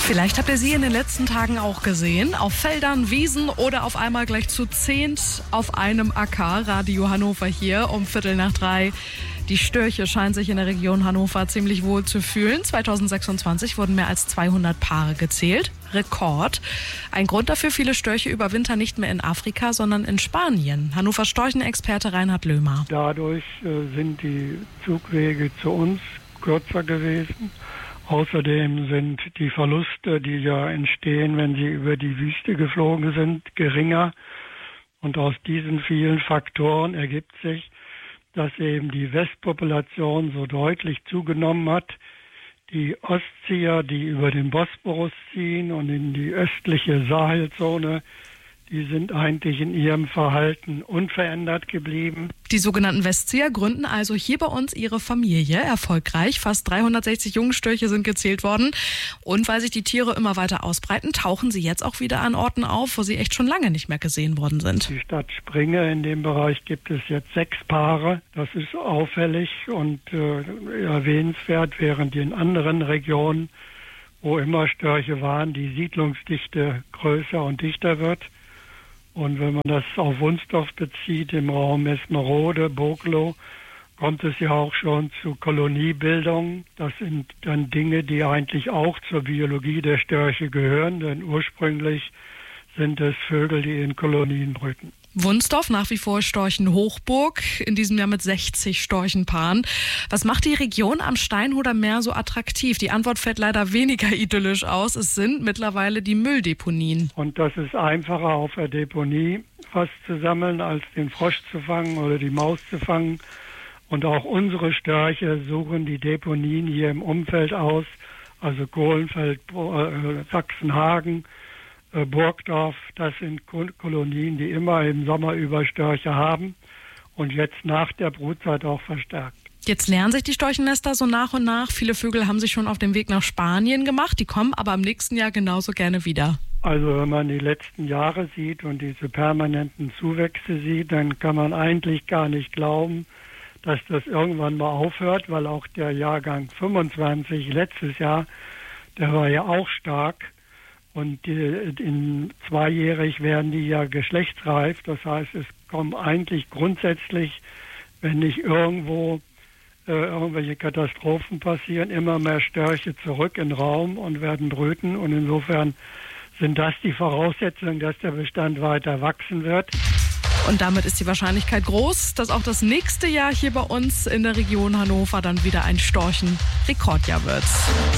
Vielleicht habt ihr sie in den letzten Tagen auch gesehen. Auf Feldern, Wiesen oder auf einmal gleich zu 10 auf einem Acker. Radio Hannover hier um 2:45. Die Störche scheinen sich in der Region Hannover ziemlich wohl zu fühlen. 2026 wurden mehr als 200 Paare gezählt. Rekord. Ein Grund dafür, viele Störche überwintern nicht mehr in Afrika, sondern in Spanien. Hannover Storchenexperte Reinhard Lömer. Dadurch sind die Zugwege zu uns kürzer gewesen. Außerdem sind die Verluste, die ja entstehen, wenn sie über die Wüste geflogen sind, geringer. Und aus diesen vielen Faktoren ergibt sich, dass eben die Westpopulation so deutlich zugenommen hat. Die Ostzieher, die über den Bosporus ziehen und in die östliche Sahelzone, die sind eigentlich in ihrem Verhalten unverändert geblieben. Die sogenannten Westzieher gründen also hier bei uns ihre Familie erfolgreich. Fast 360 Jungstörche sind gezählt worden. Und weil sich die Tiere immer weiter ausbreiten, tauchen sie jetzt auch wieder an Orten auf, wo sie echt schon lange nicht mehr gesehen worden sind. Die Stadt Springe, in dem Bereich gibt es jetzt 6 Paare. Das ist auffällig und erwähnenswert, während in anderen Regionen, wo immer Störche waren, die Siedlungsdichte größer und dichter wird. Und wenn man das auf Wunsdorf bezieht, im Raum Mesmerode, Boglo, kommt es ja auch schon zu Koloniebildung. Das sind dann Dinge, die eigentlich auch zur Biologie der Störche gehören, denn ursprünglich sind es Vögel, die in Kolonien brüten. Wunsdorf nach wie vor Storchenhochburg, in diesem Jahr mit 60 Storchenpaaren. Was macht die Region am Steinhuder Meer so attraktiv? Die Antwort fällt leider weniger idyllisch aus. Es sind mittlerweile die Mülldeponien. Und das ist einfacher auf der Deponie was zu sammeln, als den Frosch zu fangen oder die Maus zu fangen. Und auch unsere Störche suchen die Deponien hier im Umfeld aus, also Kohlenfeld, Sachsenhagen, Burgdorf, das sind Kolonien, die immer im Sommer über Störche haben und jetzt nach der Brutzeit auch verstärkt. Jetzt lernen sich die Storchennester so nach und nach. Viele Vögel haben sich schon auf den Weg nach Spanien gemacht. Die kommen aber im nächsten Jahr genauso gerne wieder. Also wenn man die letzten Jahre sieht und diese permanenten Zuwächse sieht, dann kann man eigentlich gar nicht glauben, dass das irgendwann mal aufhört, weil auch der Jahrgang 25 letztes Jahr, der war ja auch stark. Und in zweijährig werden die ja geschlechtsreif. Das heißt, es kommen eigentlich grundsätzlich, wenn nicht irgendwo irgendwelche Katastrophen passieren, immer mehr Störche zurück in den Raum und werden brüten. Und insofern sind das die Voraussetzungen, dass der Bestand weiter wachsen wird. Und damit ist die Wahrscheinlichkeit groß, dass auch das nächste Jahr hier bei uns in der Region Hannover dann wieder ein Storchen-Rekordjahr wird.